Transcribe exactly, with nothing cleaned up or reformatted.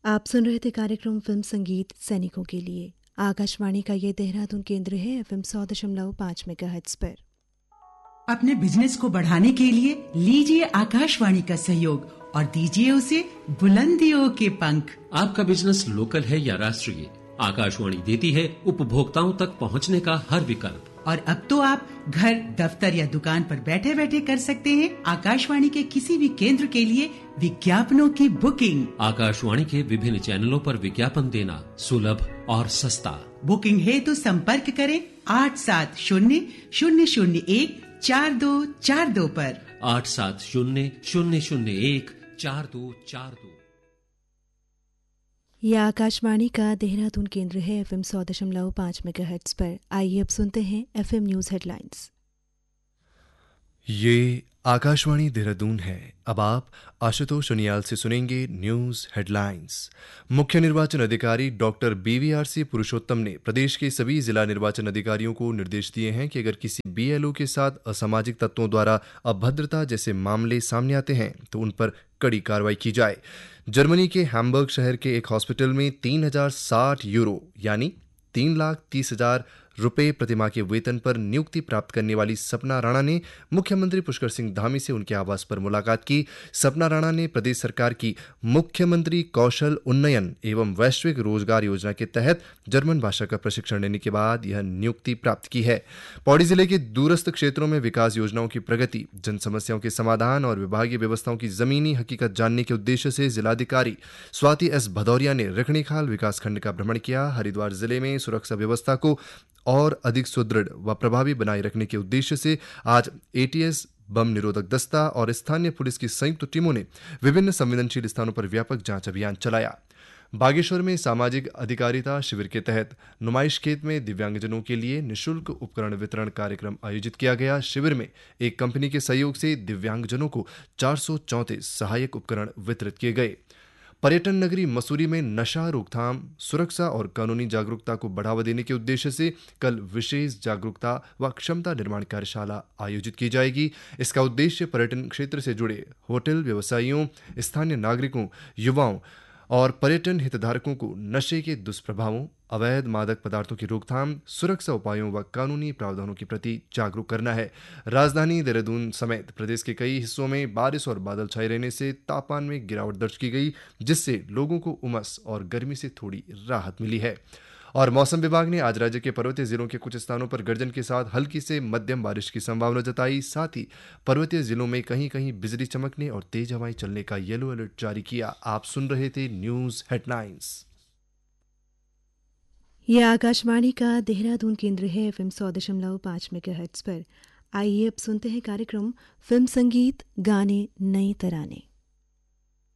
आप सुन रहे थे कार्यक्रम फिल्म संगीत सैनिकों के लिए। आकाशवाणी का ये देहरादून केंद्र है एफएम सौ दशमलव पाँच मेगाहर्ट्ज पर। अपने बिजनेस को बढ़ाने के लिए लीजिए आकाशवाणी का सहयोग और दीजिए उसे बुलंदियों के पंख। आपका बिजनेस लोकल है या राष्ट्रीय, आकाशवाणी देती है उपभोक्ताओं तक पहुंचने का हर विकल्प। और अब तो आप घर, दफ्तर या दुकान पर बैठे बैठे कर सकते हैं आकाशवाणी के किसी भी केंद्र के लिए विज्ञापनों की बुकिंग। आकाशवाणी के विभिन्न चैनलों पर विज्ञापन देना सुलभ और सस्ता। बुकिंग है तो संपर्क करें आठ सात शून्य शून्य शून्य एक चार दो चार दो पर। आठ सात शून्य शून्य शून्य एक चार दो चार दो। यह आकाशवाणी का देहरादून केंद्र है एफएम सौ दशमलव पाँच मेगाहर्ट्ज पर। आइए अब सुनते हैं एफएम न्यूज हेडलाइंस। ये आकाशवाणी देहरादून है। अब आप आशुतोष उनियाल से सुनेंगे न्यूज हेडलाइंस। मुख्य निर्वाचन अधिकारी डॉक्टर बीवीआरसी पुरुषोत्तम ने प्रदेश के सभी जिला निर्वाचन अधिकारियों को निर्देश दिए हैं कि अगर किसी बीएलओ के साथ असामाजिक तत्वों द्वारा अभद्रता जैसे मामले सामने आते हैं तो उन पर कड़ी कार्रवाई की जाए। जर्मनी के हैम्बर्ग शहर के एक हॉस्पिटल में तीन हजार साठ यूरो यानी तीन लाख तीस हजार रुपये प्रतिमाह के वेतन पर नियुक्ति प्राप्त करने वाली सपना राणा ने मुख्यमंत्री पुष्कर सिंह धामी से उनके आवास पर मुलाकात की। सपना राणा ने प्रदेश सरकार की मुख्यमंत्री कौशल उन्नयन एवं वैश्विक रोजगार योजना के तहत जर्मन भाषा का प्रशिक्षण लेने के बाद यह नियुक्ति प्राप्त की है। पौड़ी जिले के दूरस्थ क्षेत्रों में विकास योजनाओं की प्रगति, जन समस्याओं के समाधान और विभागीय व्यवस्थाओं की जमीनी हकीकत जानने के उद्देश्य से जिलाधिकारी स्वाति एस भदौरिया ने रखणीखाल विकासखंड का भ्रमण किया। हरिद्वार जिले में सुरक्षा व्यवस्था को और अधिक सुदृढ़ व प्रभावी बनाए रखने के उद्देश्य से आज एटीएस, बम निरोधक दस्ता और स्थानीय पुलिस की संयुक्त टीमों ने विभिन्न संवेदनशील स्थानों पर व्यापक जांच अभियान चलाया। बागेश्वर में सामाजिक अधिकारिता शिविर के तहत नुमाइश खेत में दिव्यांगजनों के लिए निःशुल्क उपकरण वितरण कार्यक्रम आयोजित किया गया। शिविर में एक कंपनी के सहयोग से दिव्यांगजनों को चार सौ चौंतीस सहायक उपकरण वितरित किए गए। पर्यटन नगरी मसूरी में नशा रोकथाम, सुरक्षा और कानूनी जागरूकता को बढ़ावा देने के उद्देश्य से कल विशेष जागरूकता व क्षमता निर्माण कार्यशाला आयोजित की जाएगी। इसका उद्देश्य पर्यटन क्षेत्र से जुड़े होटल व्यवसायियों, स्थानीय नागरिकों, युवाओं और पर्यटन हितधारकों को नशे के दुष्प्रभावों, अवैध मादक पदार्थों की रोकथाम, सुरक्षा उपायों व कानूनी प्रावधानों के प्रति जागरूक करना है। राजधानी देहरादून समेत प्रदेश के कई हिस्सों में बारिश और बादल छाए रहने से तापमान में गिरावट दर्ज की गई, जिससे लोगों को उमस और गर्मी से थोड़ी राहत मिली है। और मौसम विभाग ने आज राज्य के पर्वतीय जिलों के कुछ स्थानों पर गर्जन के साथ हल्की से मध्यम बारिश की संभावना जताई। साथ ही पर्वतीय जिलों में कहीं कहीं बिजली चमकने और तेज हवाएं चलने का येलो अलर्ट जारी किया। आप सुन रहे थे न्यूज हेडलाइंस। यह आकाशवाणी का देहरादून केंद्र है एफएम सौ दशमलव पाँच मेगाहर्ट्ज पर। आइए अब सुनते हैं कार्यक्रम फिल्म संगीत गाने नई तराने।